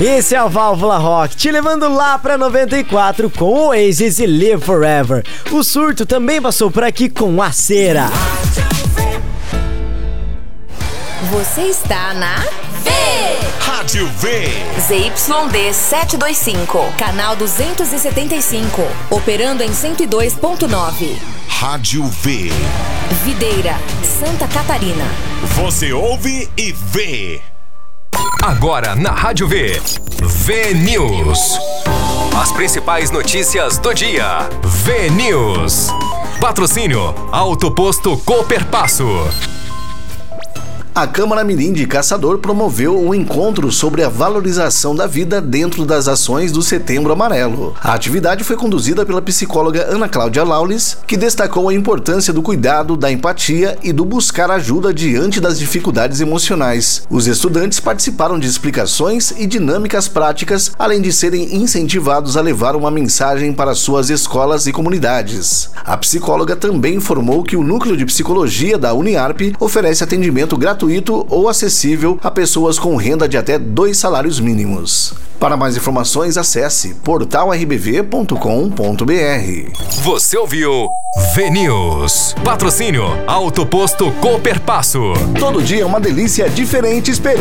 Esse é o Válvula Rock, te levando lá pra 94 com o Oasis e Live Forever. O Surto também passou por aqui com A Cera. Você está na Rádio V. ZYD 725, canal 275, operando em 102.9. Rádio V. Videira, Santa Catarina. Você ouve e vê. Agora na Rádio V. V News. As principais notícias do dia. V News. Patrocínio Auto Posto Cooperpasso. A Câmara Mirim de Caçador promoveu um encontro sobre a valorização da vida dentro das ações do Setembro Amarelo. A atividade foi conduzida pela psicóloga Ana Cláudia Laulis, que destacou a importância do cuidado, da empatia e do buscar ajuda diante das dificuldades emocionais. Os estudantes participaram de explicações e dinâmicas práticas, além de serem incentivados a levar uma mensagem para suas escolas e comunidades. A psicóloga também informou que o Núcleo de Psicologia da Uniarp oferece atendimento gratuito ou acessível a pessoas com renda de até 2 salários mínimos. Para mais informações, acesse portalrbv.com.br. Você ouviu V News. Patrocínio Auto Posto Cooperpasso. Todo dia é uma delícia diferente esperando